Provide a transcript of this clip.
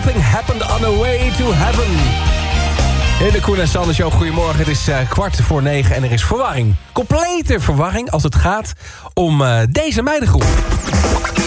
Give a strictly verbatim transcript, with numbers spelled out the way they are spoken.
Something Happened on the Way to Heaven. In de Koen en Sander Show, goedemorgen. Het is uh, kwart voor negen en er is verwarring. Complete verwarring als het gaat om uh, deze meidengroep.